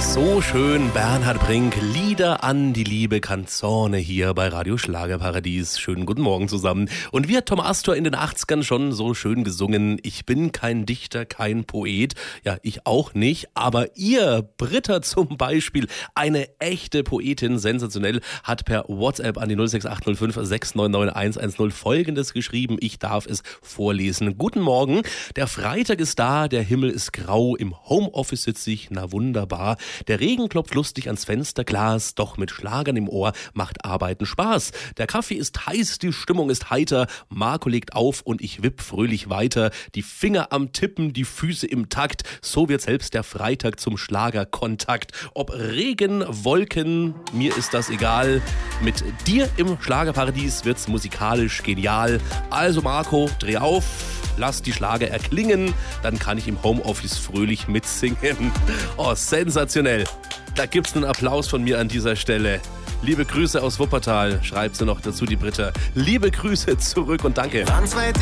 So schön, Bernhard Brink, Lieder an die liebe Canzone hier bei Radio Schlagerparadies. Schönen guten Morgen zusammen. Und wie hat Tom Astor in den 80ern schon so schön gesungen? Ich bin kein Dichter, kein Poet. Ja, ich auch nicht. Aber ihr, Britta zum Beispiel, eine echte Poetin, sensationell, hat per WhatsApp an die 06805 699 110 Folgendes geschrieben. Ich darf es vorlesen. Guten Morgen, der Freitag ist da, der Himmel ist grau, im Homeoffice sitze ich, na wunderbar. Der Regen klopft lustig ans Fensterglas, doch mit Schlagern im Ohr macht Arbeiten Spaß. Der Kaffee ist heiß, die Stimmung ist heiter, Marco legt auf und ich wipp fröhlich weiter. Die Finger am Tippen, die Füße im Takt, so wird selbst der Freitag zum Schlagerkontakt. Ob Regen, Wolken, mir ist das egal. Mit dir im Schlagerparadies wird's musikalisch genial. Also Marco, dreh auf, lass die Schlager erklingen, dann kann ich im Homeoffice fröhlich mitsingen. Oh, sensationell. Da gibt's einen Applaus von mir an dieser Stelle. Liebe Grüße aus Wuppertal, schreibt sie noch dazu, die Britta. Liebe Grüße zurück und danke. Ganz weit